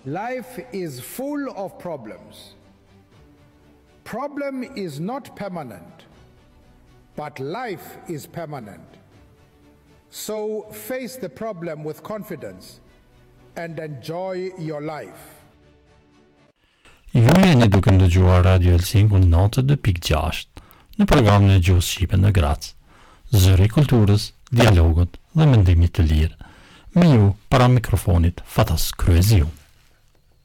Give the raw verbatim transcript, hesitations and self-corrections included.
Life is full of problems. Problem is not permanent, but life is permanent. So face the problem with confidence and enjoy your life. Ju jeni duke ndëgjuar Radio Elsin ku notë dy pikë gjashtë në programin e gjuhës shqipe në Grac. Zëri i kulturës, dialogut dhe mendimit të lirë. Me ju para mikrofonit Fatas Kryeziu.